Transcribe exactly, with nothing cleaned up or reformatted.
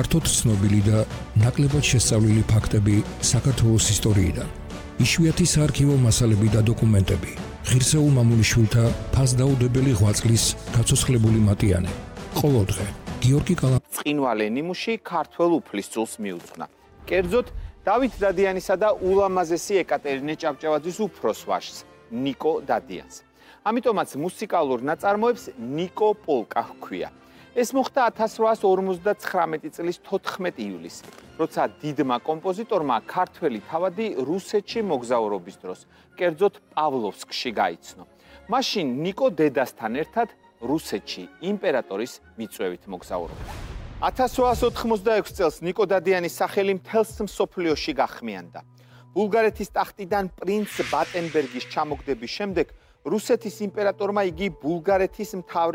ფართოდ ცნობილი და ნაკლებად შესწავლილი ფაქტები საქართველოს ისტორიიდან. იშვიათი საარქივო მასალები და დოკუმენტები. ღირსეულ მამულიშვილთა ფასდაუდებელი ღვაწლის გაცოცხლებული მატიანე. ყოველდღე გიორგი კალა წყინვალე ნიმუში ქართველ უფლისწულს მიუძღვნა. კერძოდ დავით დადიანისა და ულამაზესი ეკატერინე ჭავჭავაძის უფროს ვაჟს ნიკო დადიანს. ამიტომაც მუსიკალურ ნაწარმოებს ნიკო პოლკა ჰქვია. ეს მოხდა ათას რვაას ორმოცდაცხრამეტი წლის თოთხმეტი ივლისს, როცა დიდმა კომპოზიტორმა ქართველი თავადი რუსეთში მოგზაურობის დროს, კერძოდ პავლოვსკში გაიცნო. მაშინ ნიკო დედასთან ერთად რუსეთში იმპერატორის მიწვევით მოგზაურობდა. ათას რვაას ოთხმოცდაექვსი წელს ნიკო დადიანის სახელი მთელს მსოფლიოში გახმიანდა. ბულგარეთის ტახტიდან პრინც ბატენბერგის ჩამოგდების შემდეგ რუსეთის იმპერატორმა იგი ბულგარეთის მთავრის